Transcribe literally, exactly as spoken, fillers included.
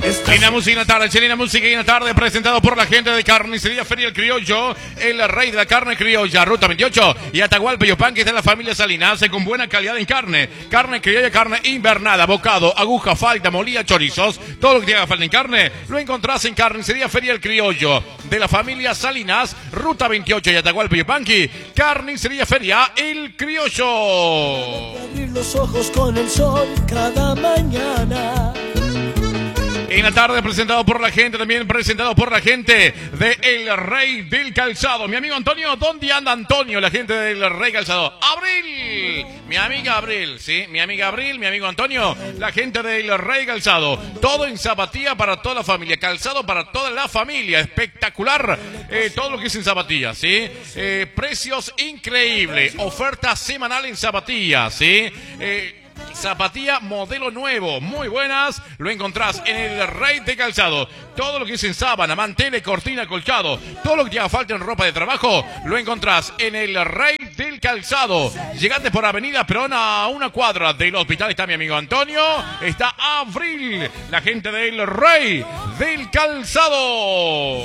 Chilena Música en la tarde, Chilena Música en la tarde, presentado por la gente de Carnicería Feria El Criollo, el rey de la carne criolla, Ruta veintiocho y Atahualpa Yupanqui de la familia Salinas, con buena calidad en carne, carne criolla, carne invernada, bocado, aguja, falta, molida, chorizos, todo lo que te haga falta en carne, lo encontrás en Carnicería Feria El Criollo, de la familia Salinas, Ruta veintiocho y Atahualpa Yupanqui, Carnicería Feria El Criollo. Abrir los ojos con el sol cada mañana. En la tarde, presentado por la gente, también presentado por la gente de El Rey del Calzado. Mi amigo Antonio, ¿dónde anda Antonio? La gente del Rey Calzado. ¡Abril! Mi amiga Abril, ¿sí? Mi amiga Abril, mi amigo Antonio, la gente del Rey Calzado. Todo en zapatilla para toda la familia. Calzado para toda la familia. Espectacular. Eh, todo lo que es en zapatillas, ¿sí? Eh, precios increíbles. Oferta semanal en zapatillas, ¿sí? Eh... Zapatilla modelo nuevo, muy buenas, lo encontrás en El Rey de Calzado. Todo lo que es en sábana, mantela, cortina, colchado, todo lo que te haga falta en ropa de trabajo, lo encontrás en El Rey del Calzado. Llegate por Avenida Perón a una cuadra del hospital, está mi amigo Antonio, está Abril, la gente del Rey del Calzado.